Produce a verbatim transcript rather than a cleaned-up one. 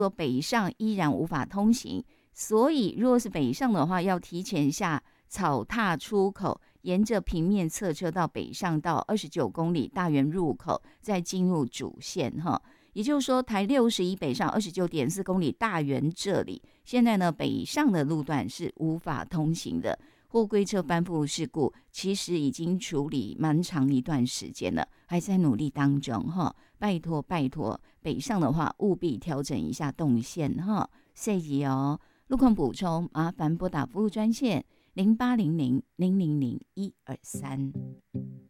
说北上依然无法通行，所以如果是北上的话，要提前下草踏出口，沿着平面侧车到北上道二十九公里大园入口，再进入主线哈。也就是说，台六十一北上二十九点四公里大园这里，现在呢北上的路段是无法通行的。货柜车翻覆事故其实已经处理蛮长一段时间了，还在努力当中哈。拜托拜托，北上的话务必调整一下动线哈。谢谢哦。路况补充，麻烦拨打服务专线零八零零零零零一二三。